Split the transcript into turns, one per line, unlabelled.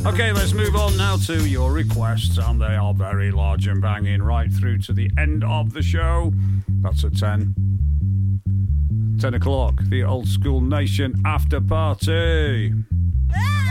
Okay, let's move on now to your requests, and they are very large and banging right through to the end of the show. That's at 10. 10 o'clock, the Old School Nation after party.